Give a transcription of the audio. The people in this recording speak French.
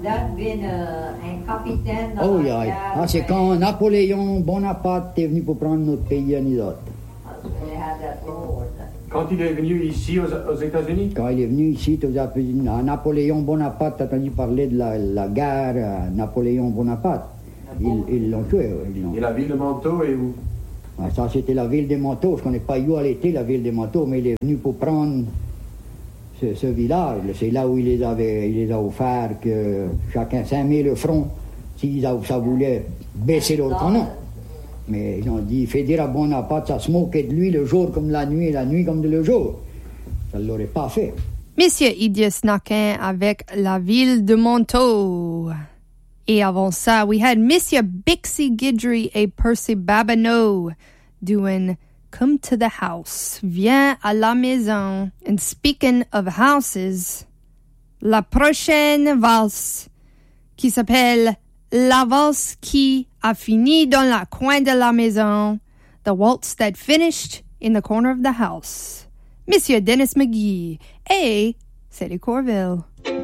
that been un capitaine dans Oh, la yeah. guerre, Ah, c'est quand Napoléon Bonaparte est venu pour prendre notre pays à nous autres. They had that war. Quand il est venu ici aux États-Unis? Quand il est venu ici, Napoléon Bonaparte, t'as entendu parler de la guerre Napoléon Bonaparte. Ils l'ont tué. Et la ville de Manteau est où? Ah, ça, c'était la ville des Manteaux. Je ne connais pas où elle était, la ville des Manteaux, mais il est venu pour prendre ce village. C'est là où il les a offert que chacun s'aimait le front, si ça voulait baisser l'autre nom. Mais ils ont dit, fait dire à Bonaparte, ça se moquait de lui le jour comme la nuit et la nuit comme le jour. Ça ne l'aurait pas fait. Monsieur Idias Naquin avec la ville de Manteau. Et avant ça, we had Monsieur Bixie Guidry et Percy Babineau doing Come to the House. Viens à la maison. And speaking of houses, la prochaine valse qui s'appelle La valse qui a fini dans la coin de la maison. The waltz that finished in the corner of the house. Monsieur Dennis McGee et Céline Corville.